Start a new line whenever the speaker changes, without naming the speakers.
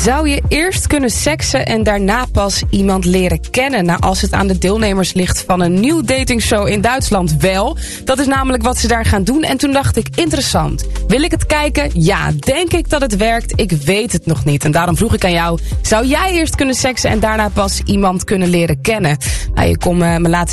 Zou je eerst kunnen seksen en daarna pas iemand leren kennen? Nou, als het aan de deelnemers ligt van een nieuw datingshow in Duitsland wel. Dat is namelijk wat ze daar gaan doen. En toen dacht ik, interessant. Wil ik het kijken? Ja. Denk ik dat het werkt? Ik weet het nog niet. En daarom vroeg ik aan jou, zou jij eerst kunnen seksen en daarna pas iemand kunnen leren kennen? Nou, je kon me laten